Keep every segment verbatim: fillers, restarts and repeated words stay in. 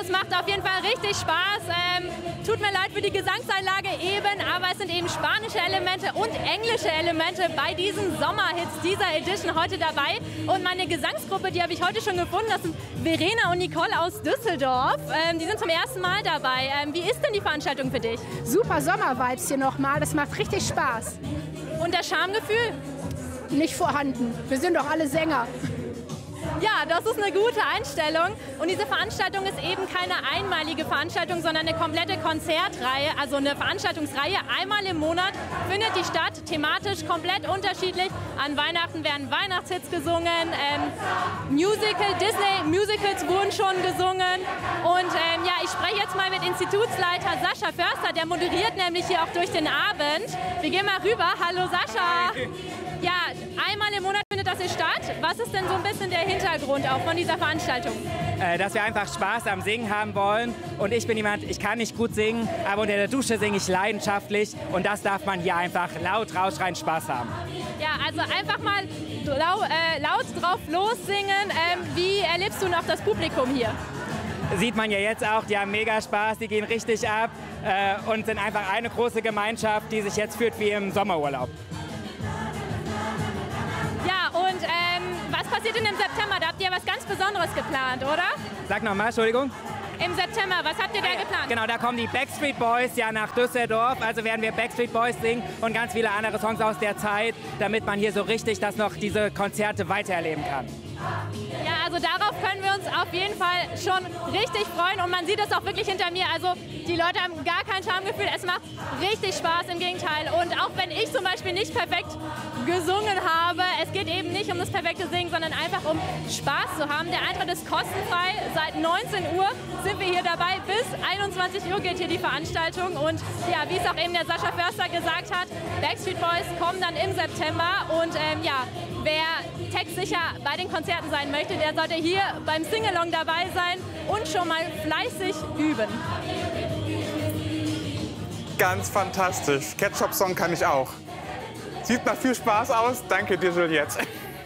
es macht auf jeden Fall richtig Spaß. Ähm, tut mir leid für die Gesangseinlage eben, aber es sind eben spanische Elemente und englische Elemente bei diesen Sommerhits dieser Edition heute dabei. Und meine Gesangsgruppe, die habe ich heute schon gefunden, das sind Verena und Nicole aus Düsseldorf. Ähm, die sind zum ersten Mal dabei. Ähm, wie ist denn die Veranstaltung für dich? Super Sommervibes hier nochmal, das macht richtig Spaß. Und das Schamgefühl? Nicht vorhanden, wir sind doch alle Sänger. Ja, das ist eine gute Einstellung. Und diese Veranstaltung ist eben keine einmalige Veranstaltung, sondern eine komplette Konzertreihe, also eine Veranstaltungsreihe. Einmal im Monat findet die statt, thematisch komplett unterschiedlich. An Weihnachten werden Weihnachtshits gesungen, ähm, Musical, Disney-Musicals wurden schon gesungen. Und ähm, ja, ich spreche jetzt mal mit Institutsleiter Sascha Förster, der moderiert nämlich hier auch durch den Abend. Wir gehen mal rüber. Hallo Sascha. Ja, einmal im Monat findet das hier statt. Was ist denn so ein bisschen der Hintergrund auch von dieser Veranstaltung? Äh, dass wir einfach Spaß am Singen haben wollen. Und ich bin jemand, ich kann nicht gut singen, aber unter der Dusche singe ich leidenschaftlich. Und das darf man hier einfach laut rausschreien, Spaß haben. Ja, also einfach mal lau, äh, laut drauf lossingen. Ähm, wie erlebst du noch das Publikum hier? Sieht man ja jetzt auch, die haben mega Spaß, die gehen richtig ab äh, und sind einfach eine große Gemeinschaft, die sich jetzt fühlt wie im Sommerurlaub. Ja, und ähm, was passiert denn im September? Da habt ihr was ganz Besonderes geplant, oder? Sag nochmal, Entschuldigung. Im September, was habt ihr da geplant? Genau, da kommen die Backstreet Boys ja nach Düsseldorf. Also werden wir Backstreet Boys singen und ganz viele andere Songs aus der Zeit, damit man hier so richtig das noch diese Konzerte weitererleben kann. Ja, also darauf können wir uns auf jeden Fall schon richtig freuen und man sieht es auch wirklich hinter mir. Also die Leute haben gar kein Schamgefühl, es macht richtig Spaß, im Gegenteil. Und auch wenn ich zum Beispiel nicht perfekt gesungen habe, es geht eben nicht um das perfekte Singen, sondern einfach um Spaß zu haben. Der Eintritt ist kostenfrei, seit neunzehn Uhr sind wir hier dabei, bis einundzwanzig Uhr geht hier die Veranstaltung. Und ja, wie es auch eben der Sascha Förster gesagt hat, Backstreet Boys kommen dann im September und ähm, ja, wer textsicher bei den Konzerten sein möchte, der sollte hier beim Singalong dabei sein und schon mal fleißig üben. Ganz fantastisch. Ketchup-Song kann ich auch. Sieht nach viel Spaß aus. Danke dir, Juliette.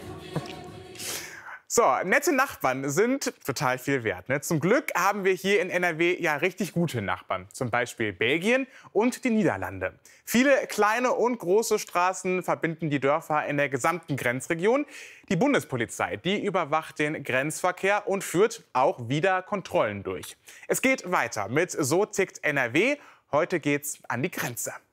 So, nette Nachbarn sind total viel wert. Ne? Zum Glück haben wir hier in N R W ja richtig gute Nachbarn. Zum Beispiel Belgien und die Niederlande. Viele kleine und große Straßen verbinden die Dörfer in der gesamten Grenzregion. Die Bundespolizei, die überwacht den Grenzverkehr und führt auch wieder Kontrollen durch. Es geht weiter mit So tickt N R W. Heute geht's an die Grenze.